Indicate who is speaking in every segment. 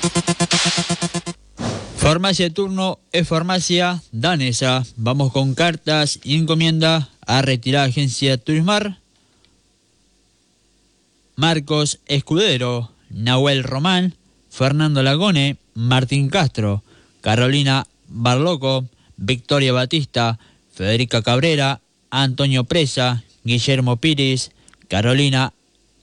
Speaker 1: Farmacia de turno es farmacia danesa. Vamos con cartas y encomienda a retirar agencia Turismar. Marcos Escudero, Nahuel Román, Fernando Lagone, Martín Castro, Carolina Barloco, Victoria Batista, Federica Cabrera, Antonio Presa, Guillermo Piris, Carolina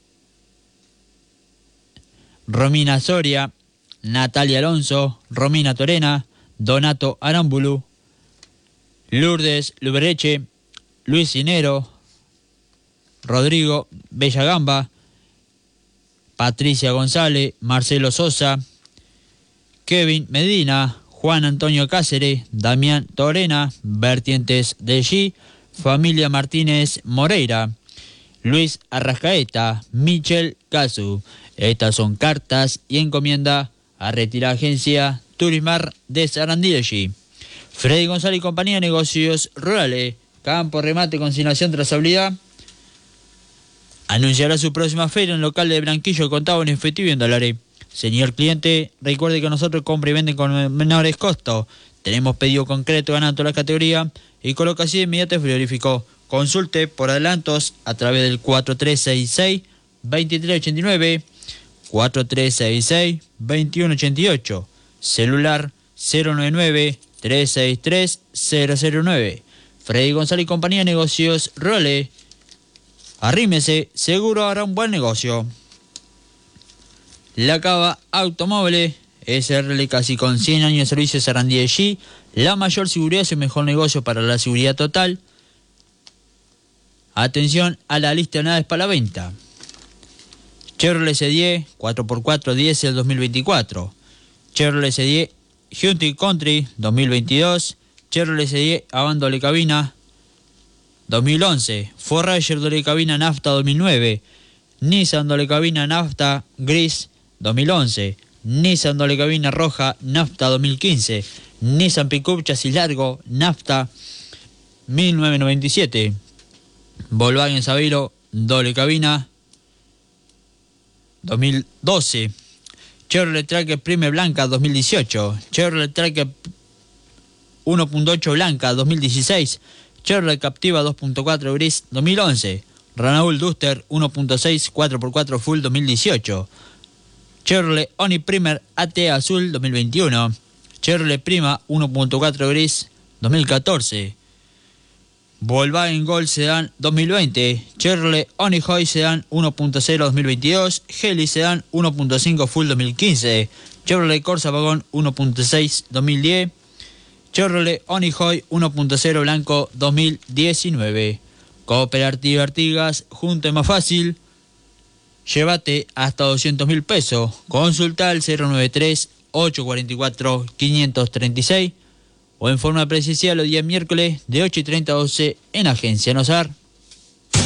Speaker 1: Romina Soria, Natalia Alonso, Romina Torena, Donato Arambulu, Lourdes Lubereche, Luis Cinero, Rodrigo Bellagamba, Patricia González, Marcelo Sosa, Kevin Medina, Juan Antonio Cáceres, Damián Torena, Vertientes de G, Familia Martínez Moreira, Luis Arrascaeta, Michel Casu. Estas son cartas y encomienda a retirar agencia Turismar de Sarandí de G. Freddy González y compañía, negocios rurales, campo, remate, consignación, trazabilidad. Anunciará su próxima feria en el local de Branquillo, contado en efectivo y en dólares. Señor cliente, recuerde que nosotros compra y venden con menores costos. Tenemos pedido concreto ganando toda la categoría y colocación inmediata y frigorífico. Consulte por adelantos a través del 4366-2389, 4366-2188, celular 099-363-009. Freddy González y compañía, negocios rurales. Arrímese, seguro hará un buen negocio. La Cava Automóviles SRL, casi con 100 años de servicio, Sarandí de G. La mayor seguridad es el mejor negocio para la seguridad total. Atención a la lista de unidades para la venta. Chevrolet C10 4x4 diesel 2024. Chevrolet C10 Hyundai Country 2022. Chevrolet C10 Avant doble cabina 2011. Ford Ranger doble cabina nafta 2009. Nissan doble cabina nafta gris 2011. Nissan doble cabina roja nafta 2015. Nissan Pickup chasis largo nafta 1997. Volkswagen Sabiro doble cabina 2012. Chevrolet Tracker Prime blanca 2018. Chevrolet Tracker 1.8 blanca 2016. Chevrolet Captiva 2.4 gris 2011. Renault Duster 1.6 4x4 full 2018. Chevrolet Oni Primer AT azul 2021. Chevrolet Prima 1.4 gris 2014. Volkswagen Gol Sedan 2020. Chevrolet Oni-Hoy Sedan 1.0 2022. Heli Sedan 1.5 full 2015. Chevrolet Corsa Vagón 1.6 2010. Chevrolet Oni-Hoy 1.0 blanco 2019. Cooperativa Artigas, junto es más fácil. Llévate hasta 200.000 pesos. Consulta al 093-844-536 o en forma presencial los días miércoles de 8:30 a 12 en Agencia Nosar.